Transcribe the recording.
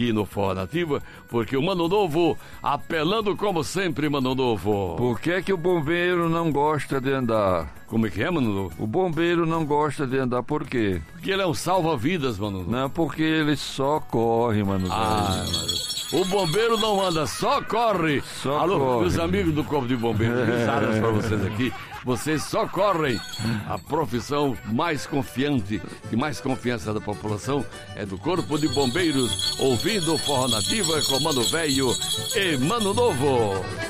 aqui no Forró Nativa, porque o Mano Novo apelando como sempre, Mano Novo. Por que o bombeiro não gosta de andar? Como é que é, Mano Novo? O bombeiro não gosta de andar por quê? Porque ele é um salva-vidas, Mano Novo. Não, porque ele só corre, mano. O bombeiro não anda, só corre. Alô, corre. meus amigos do Corpo de Bombeiros, risadas pra vocês aqui. Vocês só correm. A profissão mais confiante e mais confiança da população é do Corpo de Bombeiros, ouvindo Forró Nativa com Mano Velho e Mano Novo.